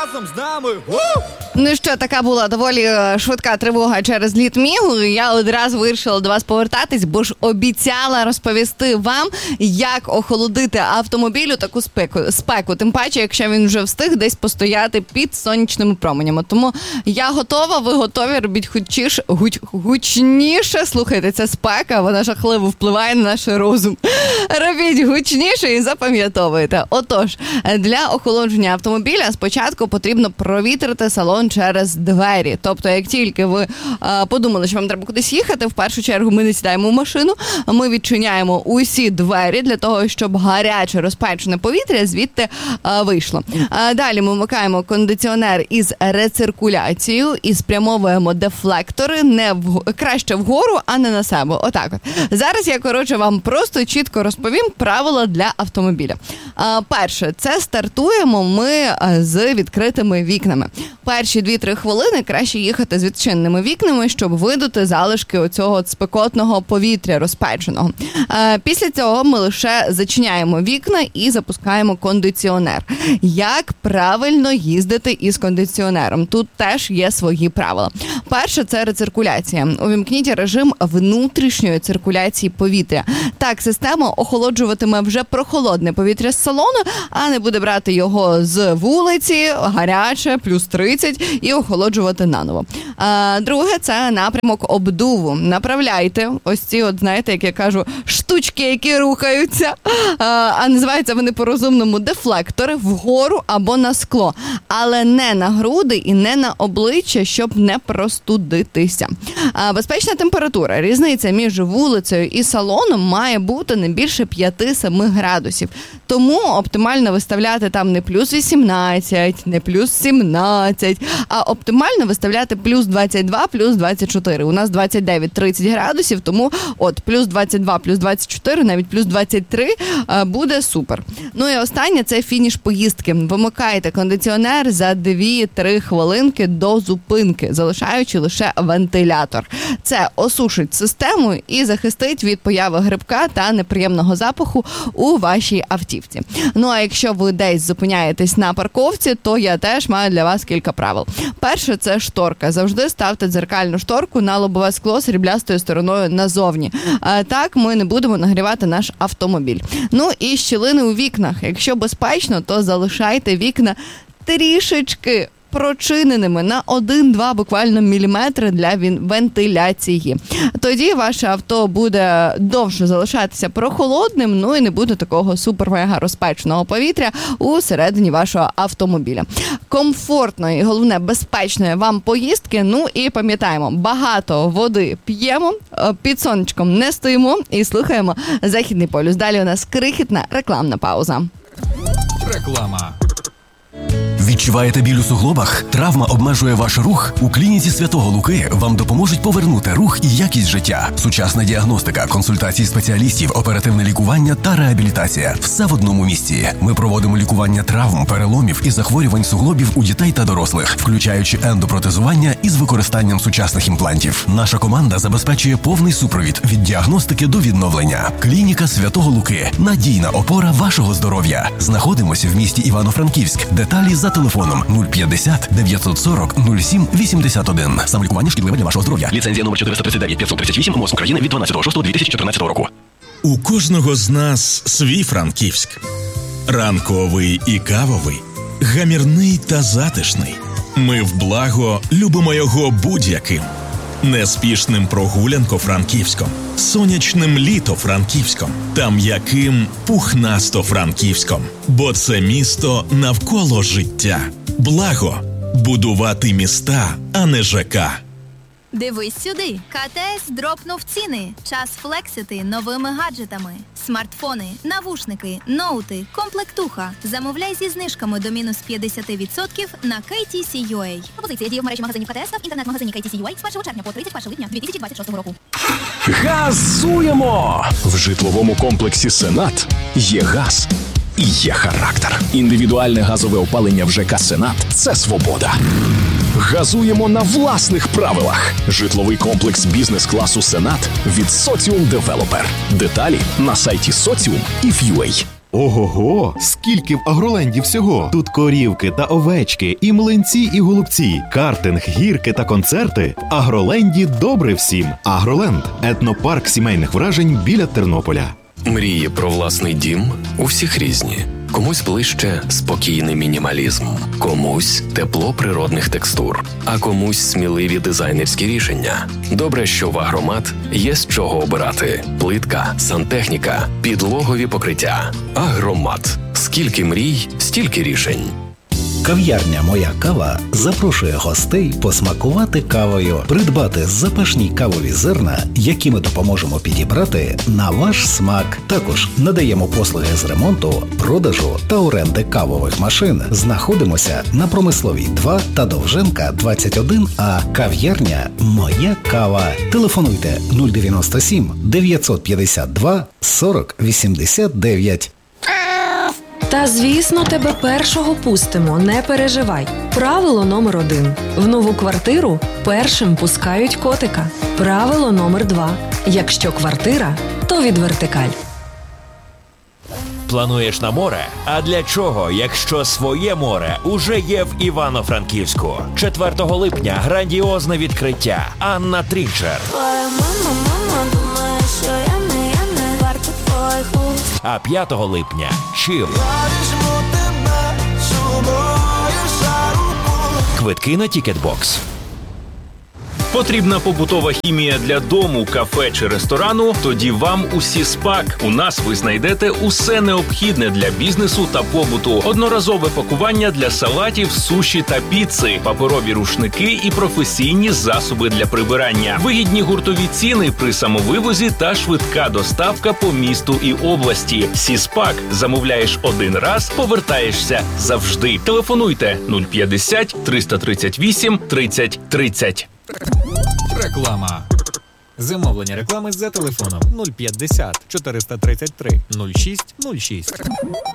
разом з нами. Ну що, така була доволі швидка тривога через Літмігу. Я одразу вирішила до вас повертатись, бо ж обіцяла розповісти вам, як охолодити автомобіль у таку спеку. Тим паче, якщо він вже встиг десь постояти під сонячними променями. Тому я готова, ви готові, робіть гучніше. Слухайте, ця спека, вона жахливо впливає на наш розум. Робіть гучніше і запам'ятовуйте. Отож, для охолодження автомобіля спочатку потрібно провітрити салон через двері. Тобто, як тільки ви подумали, що вам треба кудись їхати, в першу чергу ми не сідаємо в машину, ми відчиняємо усі двері для того, щоб гаряче розпечене повітря звідти вийшло. Далі ми вмикаємо кондиціонер із рециркуляцією і спрямовуємо дефлектори краще вгору, а не на себе. Отак от. Зараз я, вам просто чітко розповім правила для автомобіля. Перше, це стартуємо ми з відкритими вікнами. Перші 2-3 хвилини краще їхати з відчиненими вікнами, щоб видути залишки оцього спекотного повітря розпеченого. Після цього ми лише зачиняємо вікна і запускаємо кондиціонер. Як правильно їздити із кондиціонером? Тут теж є свої правила. Перше – це рециркуляція. Увімкніть режим внутрішньої циркуляції повітря. Так, система охолоджуватиме вже прохолодне повітря з салону, а не буде брати його з вулиці, гаряче, плюс 30, і охолоджувати наново. Друге – це напрямок обдуву. Направляйте ось ці, знаєте, як я кажу, штучки, які рухаються, а називаються вони по-розумному дефлектори, вгору або на скло. Але не на груди і не на обличчя, щоб не простудитися. Безпечна температура. Різниця між вулицею і салоном має бути не більше 5-7 градусів. Тому оптимально виставляти там не плюс 18, не плюс 17, а оптимально виставляти плюс 22, плюс 24. У нас 29-30 градусів, тому плюс 22, плюс 24, навіть плюс 23 буде супер. Ну і останнє – це фініш поїздки. Вимикайте кондиціонер за 2-3 хвилинки до зупинки, залишаючи лише вентилятор. Це осушить систему і захистить від появи грибка та неприємного запаху у вашій автівці. Ну а якщо ви десь зупиняєтесь на парковці, то я теж маю для вас кілька правил. Перше – це шторка. Завжди ставте дзеркальну шторку на лобове скло сріблястою стороною назовні. Так ми не будемо нагрівати наш автомобіль. Ну і щілини у вікнах. Якщо безпечно, то залишайте вікна трішечки прочиненими на 1-2 буквально міліметри для вентиляції. Тоді ваше авто буде довше залишатися прохолодним, ну і не буде такого супер-мега розпеченого повітря у середині вашого автомобіля. Комфортної, головне, безпечної вам поїздки. Ну і пам'ятаємо, багато води п'ємо, під сонечком не стоїмо і слухаємо Західний полюс. Далі у нас крихітна рекламна пауза. Реклама. Відчуваєте біль у суглобах? Травма обмежує ваш рух? У клініці Святого Луки вам допоможуть повернути рух і якість життя. Сучасна діагностика, консультації спеціалістів, оперативне лікування та реабілітація. Все в одному місці. Ми проводимо лікування травм, переломів і захворювань суглобів у дітей та дорослих, включаючи ендопротезування із використанням сучасних імплантів. Наша команда забезпечує повний супровід від діагностики до відновлення. Клініка Святого Луки. Надійна опора вашого здоров'я. Знаходимося в місті Івано-Франківськ. Деталі за телефоном 050 940 07 81. Самолікування шкідливе для вашого здоров'я. Ліцензія номер 439 538 МОЗ України від 12.06.2014 року. У кожного з нас свій Франківськ. Ранковий і кавовий, гамірний та затишний. Ми в благо любимо його будь-яким. Неспішним прогулянко-франківськом, сонячним літо-франківськом та м'яким пухнасто-франківськом. Бо це місто навколо життя. Благо – будувати міста, а не ЖК. Дивись сюди. КТС дропнув ціни. Час флексити новими гаджетами. Смартфони, навушники, ноути, комплектуха. Замовляй зі знижками до мінус 50% на KTC.UA. Пропозиція діє в мережі магазинів КТС та в інтернет-магазині KTC.UA з 1 червня по 31 липня 2026 року. Газуємо! В житловому комплексі «Сенат» є газ і є характер. Індивідуальне газове опалення в ЖК «Сенат» – це свобода. Газуємо на власних правилах. Житловий комплекс бізнес-класу «Сенат» від Соціум Девелопер. Деталі на сайті Соціум і Ф'юей. Ого-го! Скільки в Агроленді всього! Тут корівки та овечки, і млинці, і голубці, картинг, гірки та концерти. В Агроленді добре всім. Агроленд – етнопарк сімейних вражень біля Тернополя. Мрії про власний дім у всіх різні. Комусь ближче спокійний мінімалізм, комусь тепло природних текстур, а комусь сміливі дизайнерські рішення. Добре, що в Агромат є з чого обирати. Плитка, сантехніка, підлогові покриття. Агромат. Скільки мрій, стільки рішень. Кав'ярня «Моя кава» запрошує гостей посмакувати кавою, придбати запашні кавові зерна, які ми допоможемо підібрати на ваш смак. Також надаємо послуги з ремонту, продажу та оренди кавових машин. Знаходимося на Промисловій 2 та Довженка 21А. Кав'ярня «Моя кава». Телефонуйте 097 952 40 89. Та, звісно, тебе першого пустимо, не переживай. Правило номер 1. В нову квартиру першим пускають котика. Правило номер 2. Якщо квартира, то від Вертикаль. Плануєш на море? А для чого, якщо своє море уже є в Івано-Франківську? 4 липня грандіозне відкриття. Анна Трінчер. А 5 липня Чим. Квитки на Тікетбокс. Потрібна побутова хімія для дому, кафе чи ресторану? Тоді вам у Сіспак. У нас ви знайдете усе необхідне для бізнесу та побуту. Одноразове пакування для салатів, суші та піци, паперові рушники і професійні засоби для прибирання. Вигідні гуртові ціни при самовивозі та швидка доставка по місту і області. Сіспак. Замовляєш один раз, повертаєшся завжди. Телефонуйте 050 338 30 30. Реклама. Замовлення реклами за телефоном 050 433 06 06.